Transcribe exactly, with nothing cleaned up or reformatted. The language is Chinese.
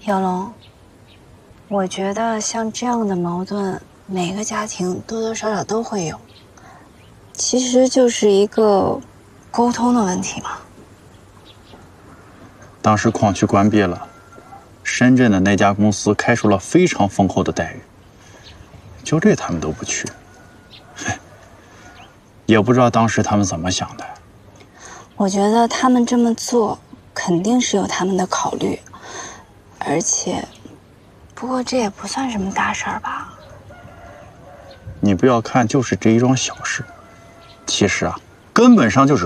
小龙，我觉得像这样的矛盾，每个家庭多多少少都会有，其实就是一个沟通的问题嘛。 当时矿区关闭了，深圳的那家公司开出了非常丰厚的待遇，就这他们都不去，也不知道当时他们怎么想的。 我觉得他们这么做肯定是有他们的考虑，而且，不过这也不算什么大事儿吧。 你不要看就是这一桩小事，其实啊，根本上就是